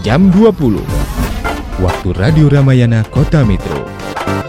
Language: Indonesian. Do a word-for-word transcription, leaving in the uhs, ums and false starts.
jam dua puluh. Waktu Radio Ramayana Kota Metro.